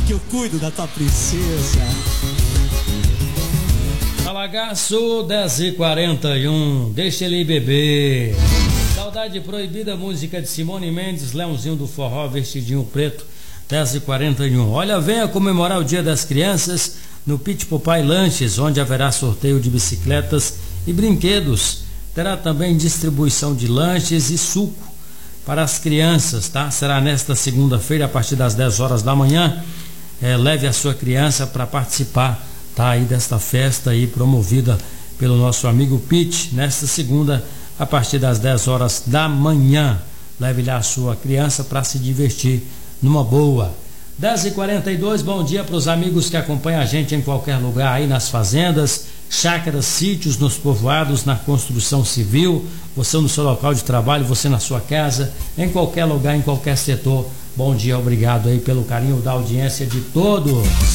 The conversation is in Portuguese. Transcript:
que eu cuido da tua princesa. Alagaço 10h41, deixa ele beber. Saudade Proibida, música de Simone Mendes, Leãozinho do Forró, vestidinho preto, 10h41. Olha, venha comemorar o Dia das Crianças no Pit Popai Lanches, onde haverá sorteio de bicicletas e brinquedos. Terá também distribuição de lanches e suco para as crianças, tá? Será nesta segunda-feira, a partir das 10 horas da manhã. Leve a sua criança para participar, tá, aí desta festa aí promovida pelo nosso amigo Pete, nesta segunda, a partir das 10 horas da manhã. Leve lá a sua criança para se divertir numa boa. 10h42, bom dia para os amigos que acompanham a gente em qualquer lugar aí nas fazendas, chácaras, sítios, nos povoados, na construção civil, você no seu local de trabalho, você na sua casa, em qualquer lugar, em qualquer setor. Bom dia, obrigado aí pelo carinho da audiência de todos.